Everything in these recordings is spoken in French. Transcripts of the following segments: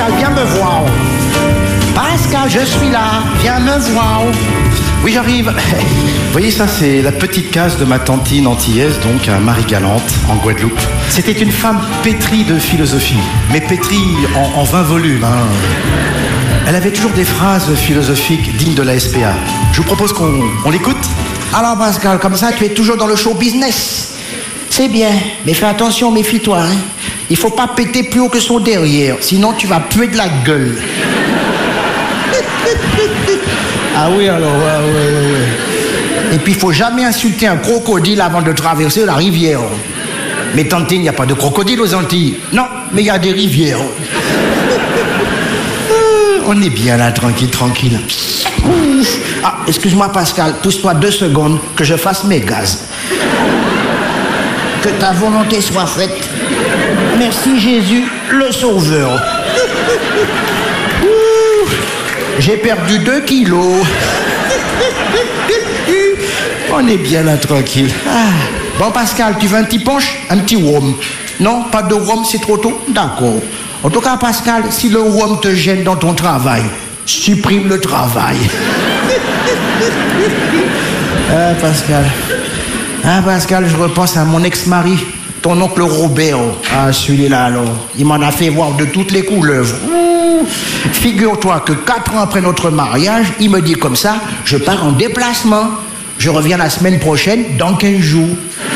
Pascal, viens me voir. Pascal, je suis là, viens me voir. Oui, j'arrive. Vous voyez, ça, c'est la petite case de ma tantine antillaise, donc à Marie-Galante, en Guadeloupe. C'était une femme pétrie de philosophie, mais pétrie en 20 volumes. Hein. Elle avait toujours des phrases philosophiques dignes de la SPA. Je vous propose qu'on l'écoute. Alors, Pascal, comme ça, tu es toujours dans le show business. C'est bien, mais fais attention, méfie-toi. Hein. Il faut pas péter plus haut que son derrière, sinon tu vas puer de la gueule. Ah oui, alors, ouais. Et puis, il faut jamais insulter un crocodile avant de traverser la rivière. Mais tantine, il n'y a pas de crocodile aux Antilles. Non, mais il y a des rivières. On est bien là, tranquille. Ah, excuse-moi, Pascal, pousse-toi 2 secondes que je fasse mes gaz. Que ta volonté soit faite. Merci Jésus, le Sauveur. J'ai perdu 2 kilos. On est bien là, tranquille. Ah. Bon, Pascal, tu veux un petit punch? Un petit rhum? Non, pas de rhum, c'est trop tôt? D'accord. En tout cas, Pascal, si le rhum te gêne dans ton travail, supprime le travail. Ah, Pascal. Ah, Pascal, je repense à mon ex-mari, ton oncle Robert. Ah, celui-là, alors. Il m'en a fait voir de toutes les couleurs. Figure-toi que 4 ans après notre mariage, il me dit comme ça, je pars en déplacement. Je reviens la semaine prochaine, dans 15 jours.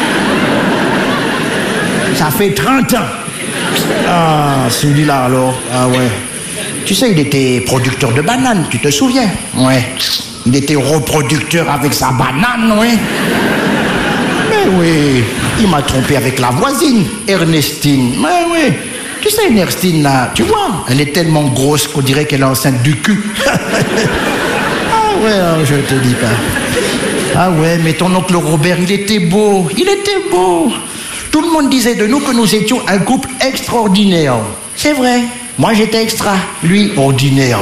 Ça fait 30 ans. Ah, celui-là, alors. Ah, ouais. Tu sais, il était producteur de bananes, tu te souviens? Ouais. Il était reproducteur avec sa banane, oui. Mais oui, il m'a trompé avec la voisine, Ernestine. Mais oui, tu sais, Ernestine, là, tu vois, elle est tellement grosse qu'on dirait qu'elle est enceinte du cul. Ah ouais, je te dis pas. Ah ouais, mais ton oncle Robert, il était beau. Tout le monde disait de nous que nous étions un couple extraordinaire. C'est vrai, moi j'étais extra, lui ordinaire.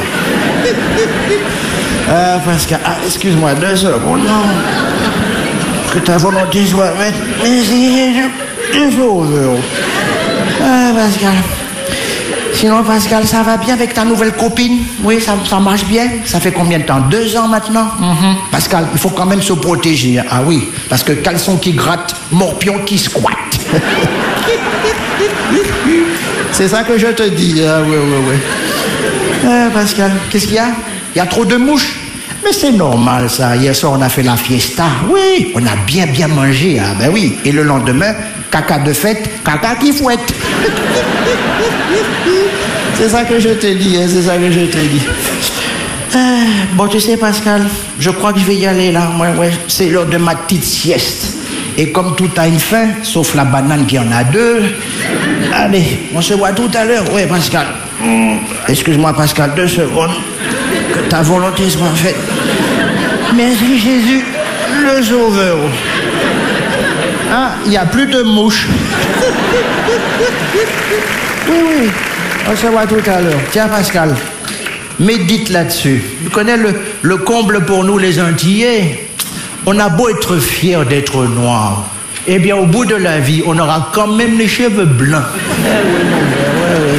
Ah, Pascal, excuse-moi, 2 secondes, non. Que ta volonté soit faite. Mais Sauveur. Ah, Pascal. Sinon, Pascal, ça va bien avec ta nouvelle copine? Oui, ça marche bien. Ça fait combien de temps? 2 ans maintenant? Pascal, il faut quand même se protéger. Ah oui, parce que caleçon qui gratte, morpion qui squatte. C'est ça que je te dis. Ah oui. Ah, Pascal, qu'est-ce qu'il y a? Il y a trop de mouches. Mais c'est normal, ça. Hier soir, on a fait la fiesta. Oui, on a bien mangé. Ah ben oui. Et le lendemain, caca de fête, caca qui fouette. C'est ça que je te dis, hein, c'est ça que je te dis. Bon, tu sais, Pascal, je crois que je vais y aller, là. Ouais, c'est l'heure de ma petite sieste. Et comme tout a une fin, sauf la banane qui en a 2, allez, on se voit tout à l'heure. Oui, Pascal. Excuse-moi, Pascal, 2 secondes. Que ta volonté soit faite. Merci Jésus, le Sauveur. Ah, il n'y a plus de mouches. Oui, on se voit tout à l'heure. Tiens, Pascal, médite là-dessus. Tu connais le comble pour nous les Antillais? On a beau être fiers d'être noirs, eh bien au bout de la vie, on aura quand même les cheveux blancs.